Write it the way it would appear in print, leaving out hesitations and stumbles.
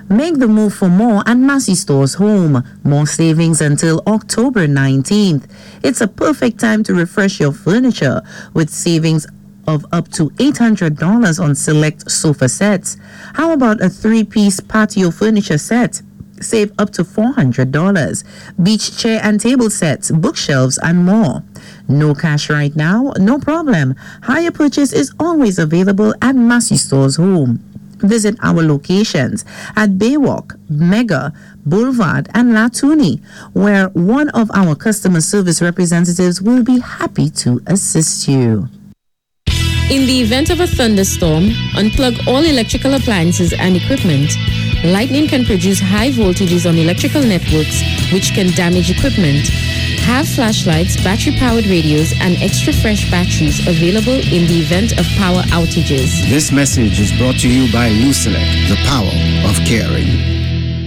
Make the move for more at Massey Stores Home. More savings until October 19th. It's a perfect time to refresh your furniture with savings of up to $800 on select sofa sets. How about a 3-piece patio furniture set? Save up to $400. Beach chair and table sets, bookshelves, and more. No cash right now? No problem. Hire purchase is always available at Massey Stores Home. Visit our locations at Baywalk, Mega, Boulevard, and Latuni, where one of our customer service representatives will be happy to assist you. In the event of a thunderstorm, unplug all electrical appliances and equipment. Lightning can produce high voltages on electrical networks, which can damage equipment. Have flashlights, battery-powered radios, and extra fresh batteries available in the event of power outages. This message is brought to you by Lucelec, the power of caring.